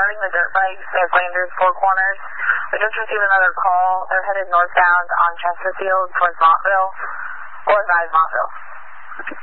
regarding the dirt bikes at Flanders Four Corners. We just received another call. They're headed northbound on Chesterfield towards Montville, or advise Montville.